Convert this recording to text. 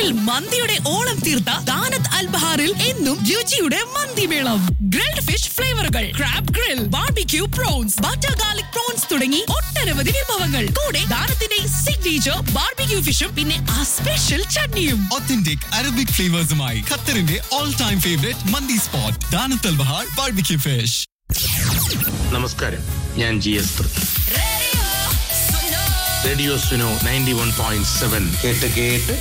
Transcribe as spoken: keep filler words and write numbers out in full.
ഖത്തറിൽ മന്തിയുടെ ഓളം തീർത്ത ദാനത്ത് അൽബഹാറിൽ എന്നും രുചിയുടെ മന്തിമേളം. Grilled fish ഫ്ലേവറുകൾ, crab grill, barbecue prawns, butter garlic prawns തുടങ്ങി ഒട്ടനവധി വിഭവങ്ങൾ. കൂടെ ദാനത്തിന്റെ സിഗ്നേച്ചർ ബാർബിക്യൂ ഫിഷും പിന്നെ ആ സ്പെഷ്യൽ ചട്നിയും. Authentic Arabic flavors-മായി ഖത്തറിന്റെ all time favorite മന്തി സ്പോട്ട് ദാനത്ത് അൽബഹാർ ബാർബിക്യൂ ഫിഷ്. നമസ്കാരം, ഞാൻ G S Prithvi. Radio Suno ninety one point seven കേട്ട് കേട്ട്